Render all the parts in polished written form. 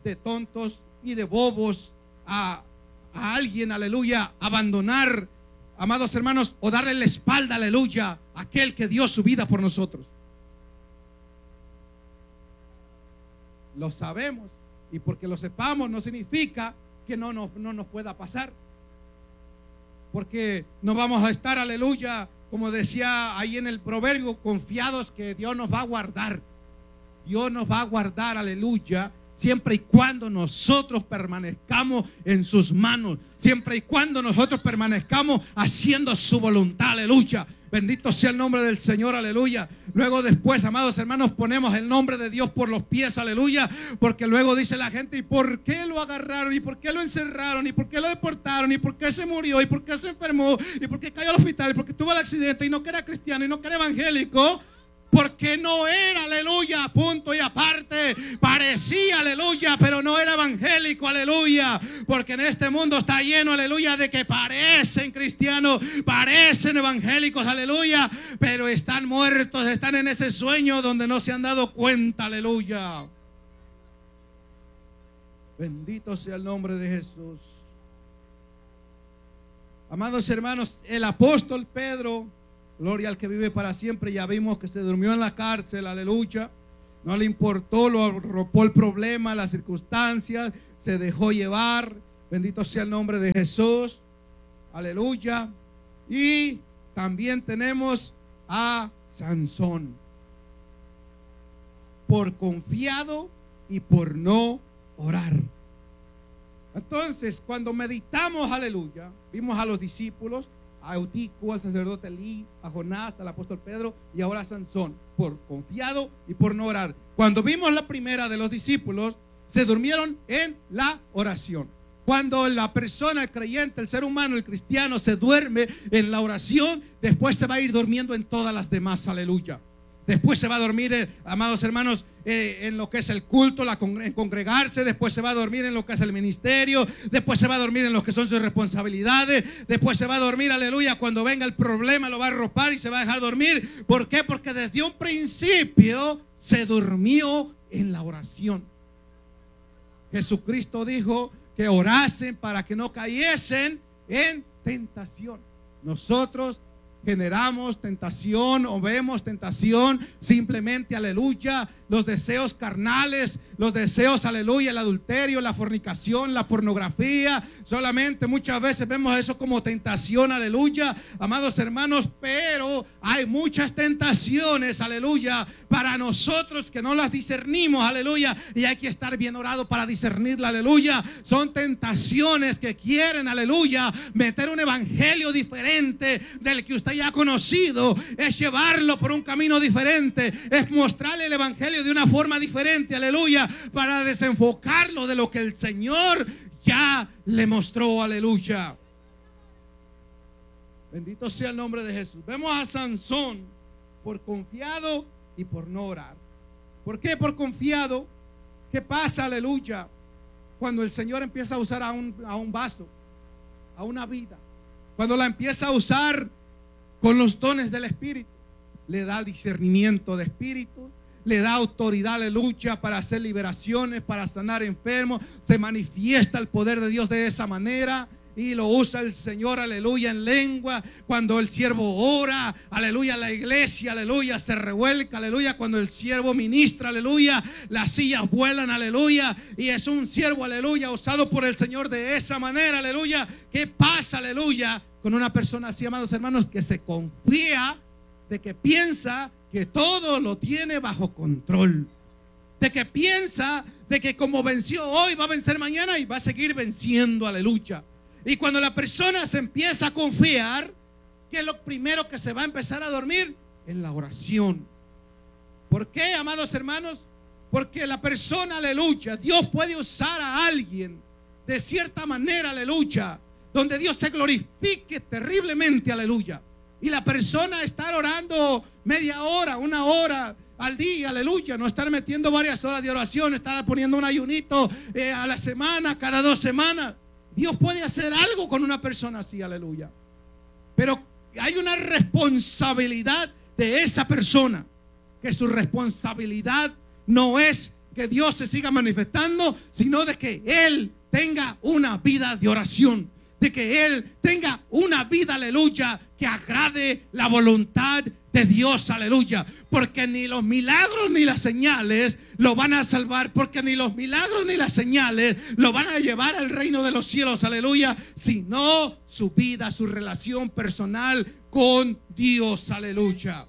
de tontos y de bobos a alguien, aleluya, abandonar, amados hermanos, o darle la espalda, aleluya, a aquel que dio su vida por nosotros. Lo sabemos, y porque lo sepamos no significa que no nos pueda pasar, porque no vamos a estar, aleluya, como decía ahí en el proverbio, confiados que Dios nos va a guardar. Dios nos va a guardar, aleluya, siempre y cuando nosotros permanezcamos en sus manos, siempre y cuando nosotros permanezcamos haciendo su voluntad, aleluya. Bendito sea el nombre del Señor, aleluya. Luego después, amados hermanos, ponemos el nombre de Dios por los pies, aleluya. Porque luego dice la gente, ¿y por qué lo agarraron? ¿Y por qué lo encerraron? ¿Y por qué lo deportaron? ¿Y por qué se murió? ¿Y por qué se enfermó? ¿Y por qué cayó al hospital? ¿Y por qué tuvo el accidente? Y no que era cristiano y no que era evangélico. Porque no era, aleluya, punto y aparte. Parecía, aleluya, pero no era evangélico, aleluya. Porque en este mundo está lleno, aleluya, de que parecen cristianos, parecen evangélicos, aleluya, pero están muertos, están en ese sueño donde no se han dado cuenta, aleluya. Bendito sea el nombre de Jesús. Amados hermanos, el apóstol Pedro, gloria al que vive para siempre, ya vimos que se durmió en la cárcel, aleluya. No le importó, lo arropó el problema, las circunstancias, se dejó llevar. Bendito sea el nombre de Jesús, aleluya. Y también tenemos a Sansón, por confiado y por no orar. Entonces, cuando meditamos, aleluya, vimos a los discípulos, a Eutico, al sacerdote Elí, a Jonás, al apóstol Pedro y ahora a Sansón, por confiado y por no orar. Cuando vimos la primera de los discípulos, se durmieron en la oración. Cuando la persona, el creyente, el ser humano, el cristiano se duerme en la oración, después se va a ir durmiendo en todas las demás, aleluya. Después se va a dormir, amados hermanos, en lo que es el culto, en congregarse. Después se va a dormir en lo que es el ministerio. Después se va a dormir en lo que son sus responsabilidades. Después se va a dormir, aleluya, cuando venga el problema lo va a arropar y se va a dejar dormir. ¿Por qué? Porque desde un principio se durmió en la oración. Jesucristo dijo que orasen para que no cayesen en tentación. Nosotros generamos tentación o vemos tentación simplemente, aleluya, los deseos carnales, los deseos, aleluya, el adulterio, la fornicación, la pornografía. Solamente muchas veces vemos eso como tentación, aleluya, amados hermanos, pero hay muchas tentaciones, aleluya, para nosotros que no las discernimos, aleluya, y hay que estar bien orado para discernirla, aleluya. Son tentaciones que quieren, aleluya, meter un evangelio diferente del que usted ya ha conocido, es llevarlo por un camino diferente, es mostrarle el evangelio de una forma diferente, aleluya, para desenfocarlo de lo que el Señor ya le mostró, aleluya. Bendito sea el nombre de Jesús. Vemos a Sansón por confiado y por no orar. ¿Por qué por confiado? ¿Qué pasa, aleluya, cuando el Señor empieza a usar a un vaso, a una vida? Cuando la empieza a usar con los dones del Espíritu, le da discernimiento de espíritu, le da autoridad, aleluya, para hacer liberaciones, para sanar enfermos. Se manifiesta el poder de Dios de esa manera y lo usa el Señor, aleluya, en lengua. Cuando el siervo ora, aleluya, la iglesia, aleluya, se revuelca, aleluya. Cuando el siervo ministra, aleluya, las sillas vuelan, aleluya. Y es un siervo, aleluya, usado por el Señor de esa manera, aleluya. ¿Qué pasa, aleluya, con una persona así, amados hermanos, que se confía, de que piensa que todo lo tiene bajo control, de que piensa de que como venció hoy va a vencer mañana y va a seguir venciendo, aleluya? Y cuando la persona se empieza a confiar, ¿qué es lo primero que se va a empezar a dormir? En la oración. ¿Por qué, amados hermanos? Porque la persona, aleluya, Dios puede usar a alguien de cierta manera, aleluya, donde Dios se glorifique terriblemente, aleluya. Y la persona estar orando media hora, una hora al día, aleluya. No estar metiendo varias horas de oración, estar poniendo un ayunito a la semana, cada 2 semanas. Dios puede hacer algo con una persona así, aleluya. Pero hay una responsabilidad de esa persona, que su responsabilidad no es que Dios se siga manifestando, sino de que Él tenga una vida de oración, de que Él tenga una vida, aleluya, que agrade la voluntad de Dios, aleluya. Porque ni los milagros ni las señales lo van a salvar, porque ni los milagros ni las señales lo van a llevar al reino de los cielos, aleluya, sino su vida, su relación personal con Dios, aleluya.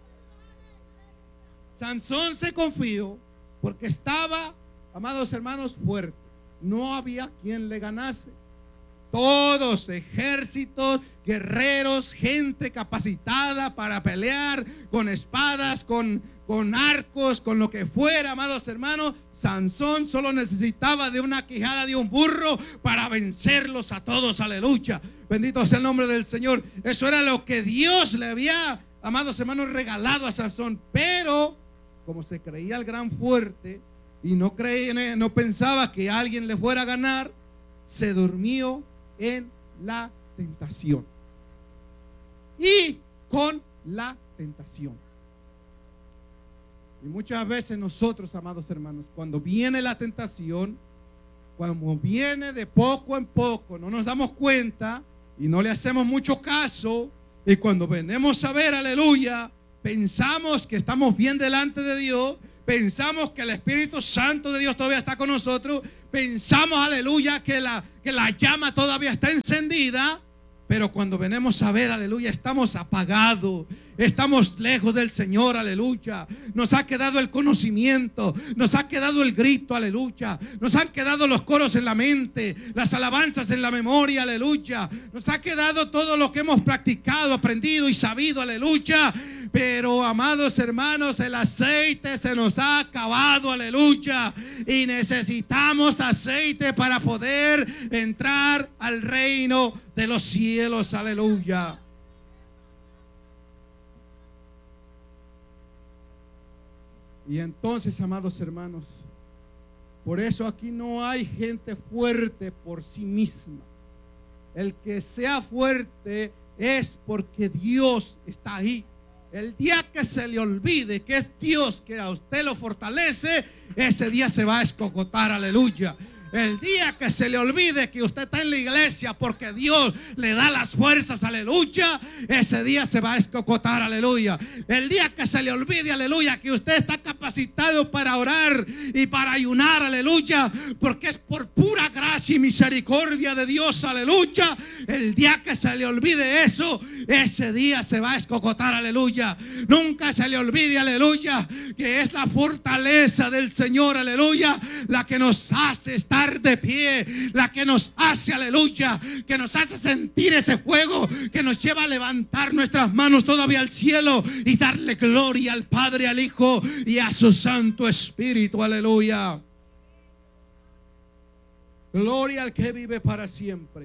Sansón se confió porque estaba, amados hermanos, fuerte. No había quien le ganase. Todos ejércitos, guerreros, gente capacitada para pelear con espadas, con arcos, con lo que fuera, amados hermanos. Sansón solo necesitaba de una quijada de un burro para vencerlos a todos, aleluya. Bendito sea el nombre del Señor. Eso era lo que Dios le había, amados hermanos, regalado a Sansón. Pero como se creía el gran fuerte y no pensaba que alguien le fuera a ganar, se durmió en la tentación. Y con la tentación. Y muchas veces nosotros, amados hermanos, cuando viene la tentación, cuando viene de poco en poco, no nos damos cuenta y no le hacemos mucho caso. Y cuando venimos a ver, aleluya, pensamos que estamos bien delante de Dios, pensamos que el Espíritu Santo de Dios todavía está con nosotros, pensamos, aleluya, que la llama todavía está encendida, pero cuando venimos a ver, aleluya, estamos apagados, estamos lejos del Señor, aleluya. Nos ha quedado el conocimiento, nos ha quedado el grito, aleluya. Nos han quedado los coros en la mente, las alabanzas en la memoria, aleluya. Nos ha quedado todo lo que hemos practicado, aprendido y sabido, aleluya. Pero, amados hermanos, el aceite se nos ha acabado, aleluya. Y necesitamos aceite para poder entrar al reino de los cielos, aleluya. Y entonces, amados hermanos, por eso aquí no hay gente fuerte por sí misma. El que sea fuerte es porque Dios está ahí. El día que se le olvide que es Dios que a usted lo fortalece, ese día se va a escocotar, aleluya. El día que se le olvide que usted está en la iglesia porque Dios le da las fuerzas, aleluya, ese día se va a escocotar, aleluya. El día que se le olvide, aleluya, que usted está capacitado para orar y para ayunar, aleluya, porque es por pura gracia y misericordia de Dios, aleluya. El día que se le olvide eso, ese día se va a escocotar, aleluya. Nunca se le olvide, aleluya, que es la fortaleza del Señor, aleluya, la que nos hace estar de pie, la que nos hace, aleluya, que nos hace sentir ese fuego que nos lleva a levantar nuestras manos todavía al cielo y darle gloria al Padre, al Hijo y a su Santo Espíritu, aleluya. Gloria al que vive para siempre.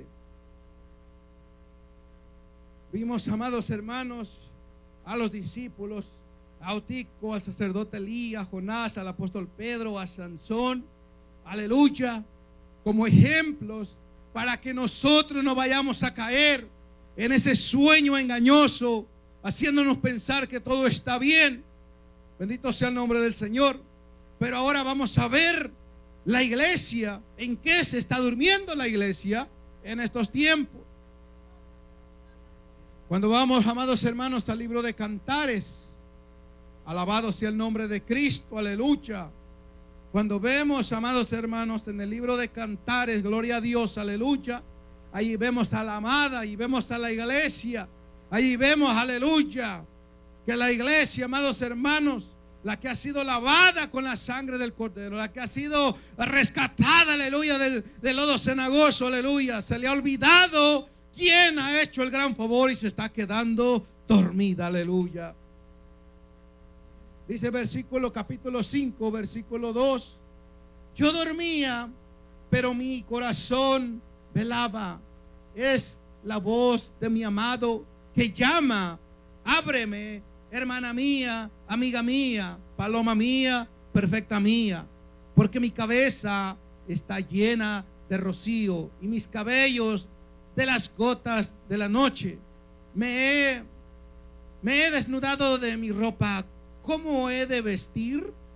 Vimos, amados hermanos, a los discípulos, a Eutico, al sacerdote Elías, a Jonás, al apóstol Pedro, a Sansón, aleluya, como ejemplos para que nosotros no vayamos a caer en ese sueño engañoso, haciéndonos pensar que todo está bien. Bendito sea el nombre del Señor. Pero ahora vamos a ver la iglesia, en qué se está durmiendo la iglesia en estos tiempos. Cuando vamos, amados hermanos, al libro de Cantares, alabado sea el nombre de Cristo, aleluya. Cuando vemos, amados hermanos, en el libro de Cantares, gloria a Dios, aleluya, ahí vemos a la amada, ahí vemos a la iglesia, ahí vemos, aleluya, que la iglesia, amados hermanos, la que ha sido lavada con la sangre del Cordero, la que ha sido rescatada, aleluya, del lodo cenagoso, aleluya, se le ha olvidado quién ha hecho el gran favor y se está quedando dormida, aleluya. Dice versículo capítulo 5, versículo 2. Yo dormía, pero mi corazón velaba. Es la voz de mi amado que llama. Ábreme, hermana mía, amiga mía, paloma mía, perfecta mía. Porque mi cabeza está llena de rocío y mis cabellos de las gotas de la noche. Me he desnudado de mi ropa. ¿Cómo he de vestir?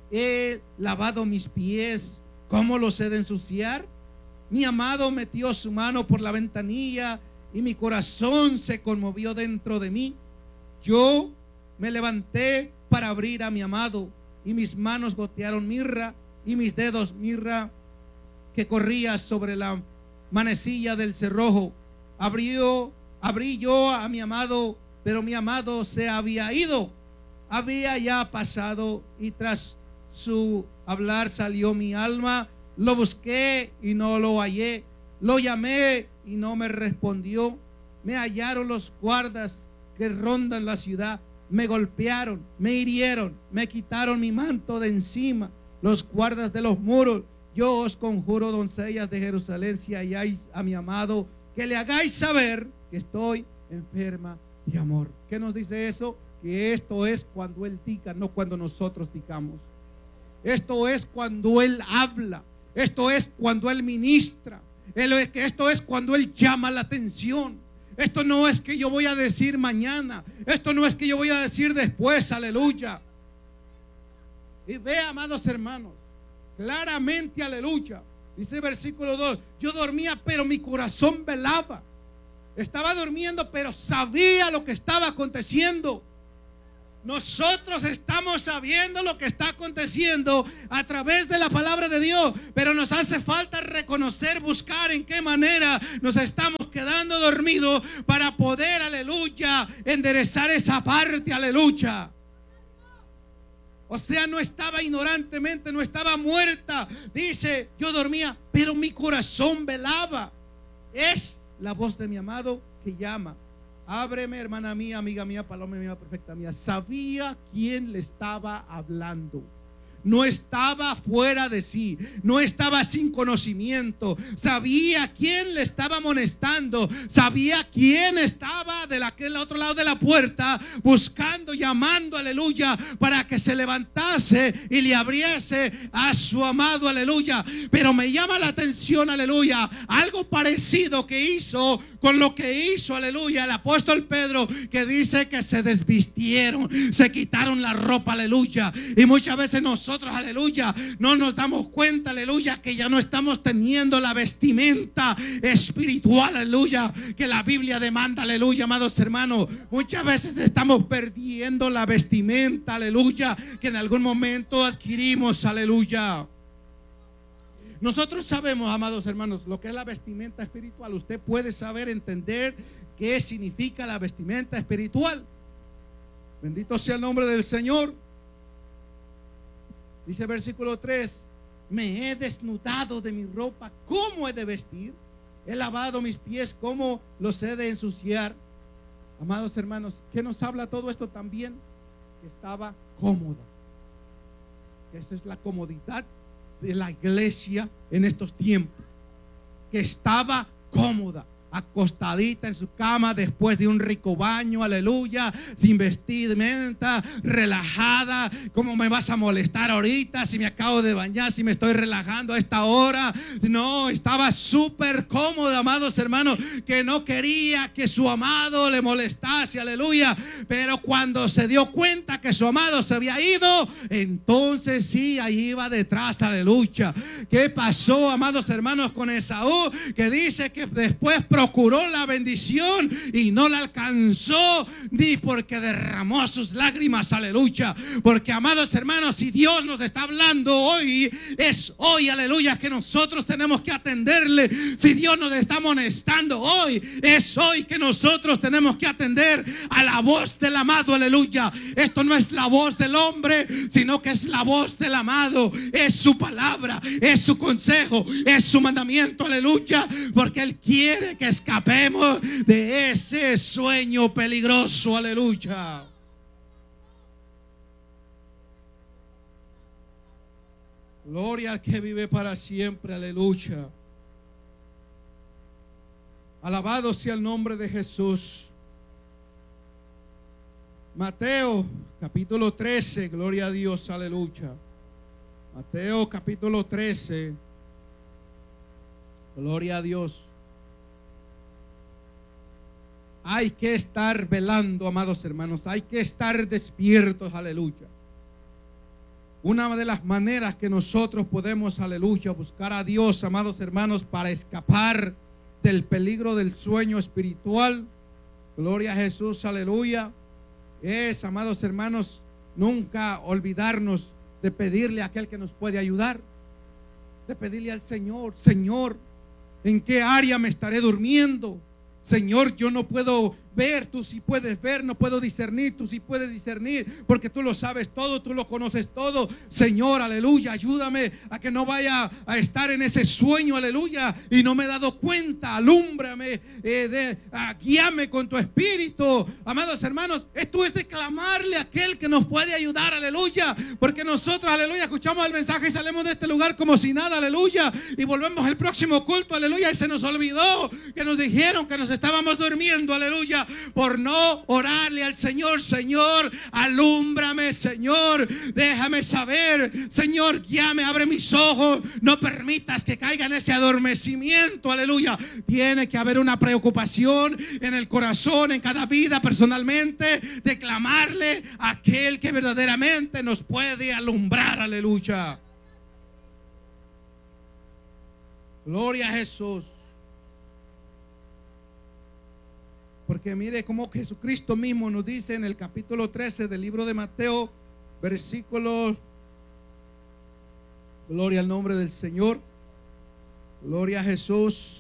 he lavado mis pies, ¿cómo los he de ensuciar? Mi amado metió su mano por la ventanilla y mi corazón se conmovió dentro de mí. Yo me levanté para abrir a mi amado y mis manos gotearon mirra y mis dedos mirra que corría sobre la manecilla del cerrojo. Abrí yo a mi amado, pero mi amado se había ido, había ya pasado, y tras su hablar salió mi alma. Lo busqué y no lo hallé, lo llamé y no me respondió. Me hallaron los guardas que rondan la ciudad, me golpearon, me hirieron, me quitaron mi manto de encima, los guardas de los muros. Yo os conjuro, doncellas de Jerusalén, si halláis a mi amado, que le hagáis saber que estoy enferma de amor. ¿Qué nos dice eso? Que esto es cuando Él diga, no cuando nosotros digamos. Esto es cuando Él habla. Esto es cuando Él ministra. Esto es cuando Él llama la atención. Esto no es que yo voy a decir mañana. Esto no es que yo voy a decir después. Aleluya. Y ve, amados hermanos, claramente, aleluya. Dice versículo 2: yo dormía, pero mi corazón velaba. Estaba durmiendo, pero sabía lo que estaba aconteciendo. Nosotros estamos sabiendo lo que está aconteciendo a través de la palabra de Dios, pero nos hace falta reconocer, buscar en qué manera nos estamos quedando dormidos para poder, aleluya, enderezar esa parte, aleluya. O sea, no estaba ignorantemente, no estaba muerta. Dice, yo dormía, pero mi corazón velaba. Es la voz de mi amado que llama. Ábreme, hermana mía, amiga mía, paloma mía, perfecta mía. Sabía quién le estaba hablando. No estaba fuera de sí, no estaba sin conocimiento. Sabía quién le estaba amonestando, sabía quién estaba de aquel otro lado de la puerta, buscando, llamando, aleluya, para que se levantase y le abriese a su amado, aleluya. Pero me llama la atención, aleluya, algo parecido que hizo con lo que hizo, aleluya, el apóstol Pedro, que dice que se desvistieron, se quitaron la ropa, aleluya. Y muchas veces nosotros, aleluya, no nos damos cuenta, aleluya, que ya no estamos teniendo la vestimenta espiritual, aleluya, que la Biblia demanda, aleluya, amados hermanos. Muchas veces estamos perdiendo la vestimenta, aleluya, que en algún momento adquirimos, aleluya. Nosotros sabemos, amados hermanos, lo que es la vestimenta espiritual. Usted puede saber, entender qué significa la vestimenta espiritual. Bendito sea el nombre del Señor. Dice versículo 3: me he desnudado de mi ropa, ¿cómo he de vestir? He lavado mis pies, ¿cómo los he de ensuciar? Amados hermanos, ¿qué nos habla todo esto también? Que estaba cómoda. Esa es la comodidad de la iglesia en estos tiempos, que estaba cómoda, acostadita en su cama después de un rico baño, aleluya, sin vestimenta, relajada. ¿Cómo me vas a molestar ahorita si me acabo de bañar, si me estoy relajando a esta hora? No, estaba súper cómoda, amados hermanos, que no quería que su amado le molestase, aleluya. Pero cuando se dio cuenta que su amado se había ido, entonces sí, ahí iba detrás, aleluya. ¿Qué pasó, amados hermanos, con Esaú? Que dice que después procuró la bendición y no la alcanzó, ni porque derramó sus lágrimas, aleluya. Porque, amados hermanos, si Dios nos está hablando hoy, es hoy, aleluya, que nosotros tenemos que atenderle. Si Dios nos está amonestando hoy, es hoy que nosotros tenemos que atender a la voz del amado, aleluya. Esto no es la voz del hombre, sino que es la voz del amado. Es su palabra, es su consejo, es su mandamiento, aleluya. Porque Él quiere que escapemos de ese sueño peligroso, aleluya. Gloria al que vive para siempre, aleluya. Alabado sea el nombre de Jesús. Mateo capítulo 13, gloria a Dios, aleluya. Mateo capítulo 13, gloria a Dios. Hay que estar velando, amados hermanos. Hay que estar despiertos, aleluya. Una de las maneras que nosotros podemos, aleluya, buscar a Dios, amados hermanos, para escapar del peligro del sueño espiritual, gloria a Jesús, aleluya, es, amados hermanos, nunca olvidarnos de pedirle a aquel que nos puede ayudar, de pedirle al Señor: Señor, ¿en qué área me estaré durmiendo? Señor, yo no puedo ver, tú sí puedes ver, no puedo discernir, tú sí puedes discernir, porque tú lo sabes todo, tú lo conoces todo. Señor, aleluya, ayúdame a que no vaya a estar en ese sueño, aleluya, y no me he dado cuenta. Alúmbrame, guíame con tu espíritu. Amados hermanos, esto es de clamarle a aquel que nos puede ayudar, aleluya, porque nosotros, aleluya, escuchamos el mensaje y salimos de este lugar como si nada, aleluya, y volvemos al próximo culto, aleluya, y se nos olvidó que nos dijeron que nos estábamos durmiendo, aleluya, por no orarle al Señor. Señor, alúmbrame, Señor, déjame saber, Señor, guíame, abre mis ojos, no permitas que caiga en ese adormecimiento, aleluya. Tiene que haber una preocupación en el corazón, en cada vida personalmente, de clamarle a aquel que verdaderamente nos puede alumbrar, aleluya. Gloria a Jesús. Porque mire cómo Jesucristo mismo nos dice en el capítulo 13 del libro de Mateo, versículos, gloria al nombre del Señor, gloria a Jesús.